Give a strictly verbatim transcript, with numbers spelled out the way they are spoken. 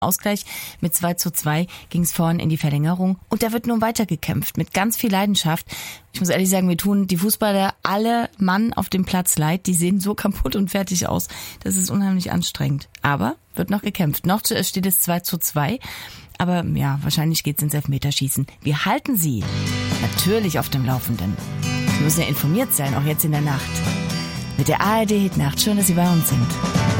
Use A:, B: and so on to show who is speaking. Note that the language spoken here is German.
A: Ausgleich mit zwei zu zwei ging es vorhin in die Verlängerung und da wird nun weiter gekämpft mit ganz viel Leidenschaft. Ich muss ehrlich sagen, wir tun die Fußballer alle Mann auf dem Platz leid. Die sehen so kaputt und fertig aus. Das ist unheimlich anstrengend. Aber wird noch gekämpft. Noch steht es zwei zu zwei. Aber ja, wahrscheinlich geht's ins Elfmeterschießen. Wir halten Sie natürlich auf dem Laufenden. Sie müssen ja informiert sein, auch jetzt in der Nacht. Mit der A R D Hitnacht. Schön, dass Sie bei uns sind.